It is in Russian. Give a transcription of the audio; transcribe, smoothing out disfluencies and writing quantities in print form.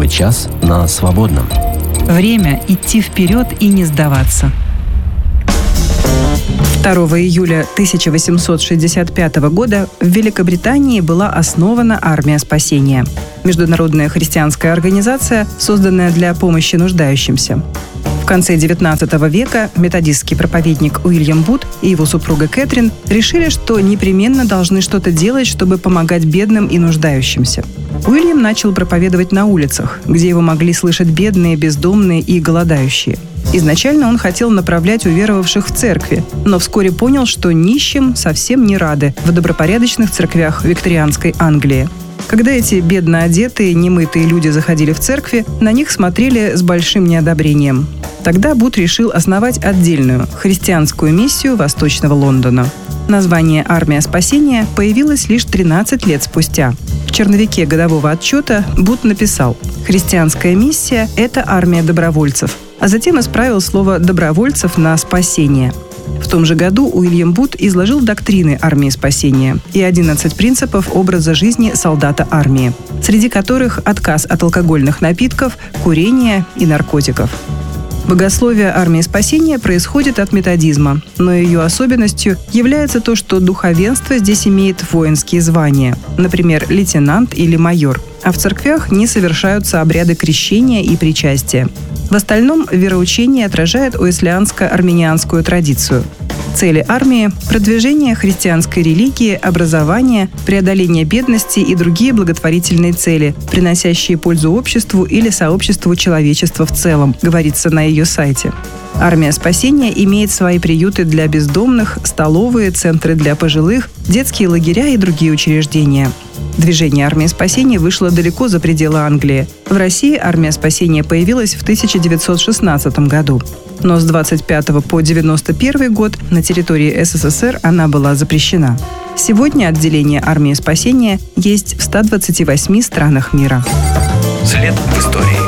Первый час на Свободном. Время идти вперед и не сдаваться. 2 июля 1865 года в Великобритании была основана Армия спасения. Международная христианская организация, созданная для помощи нуждающимся. В конце XIX века методистский проповедник Уильям Бут и его супруга Кэтрин решили, что непременно должны что-то делать, чтобы помогать бедным и нуждающимся. Уильям начал проповедовать на улицах, где его могли слышать бедные, бездомные и голодающие. Изначально он хотел направлять уверовавших в церкви, но вскоре понял, что нищим совсем не рады в добропорядочных церквях викторианской Англии. Когда эти бедно одетые, немытые люди заходили в церкви, на них смотрели с большим неодобрением. Тогда Бут решил основать отдельную христианскую миссию Восточного Лондона. Название «Армия спасения» появилось лишь 13 лет спустя. В черновике годового отчета Бут написал: «Христианская миссия – это армия добровольцев», а затем исправил слово «добровольцев» на «спасение». В том же году Уильям Бут изложил доктрины армии спасения и 11 принципов образа жизни солдата армии, среди которых отказ от алкогольных напитков, курения и наркотиков. Богословие армии спасения происходит от методизма, но ее особенностью является то, что духовенство здесь имеет воинские звания, например, лейтенант или майор, а в церквях не совершаются обряды крещения и причастия. В остальном вероучение отражает уэслианско-арминианскую традицию. Цели армии – продвижение христианской религии, образование, преодоление бедности и другие благотворительные цели, приносящие пользу обществу или сообществу человечества в целом, говорится на ее сайте. Армия спасения имеет свои приюты для бездомных, столовые, центры для пожилых, детские лагеря и другие учреждения. Движение армии спасения вышло далеко за пределы Англии. В России армия спасения появилась в 1916 году. Но с 25 по 91 год на территории СССР она была запрещена. Сегодня отделение армии спасения есть в 128 странах мира. След в истории.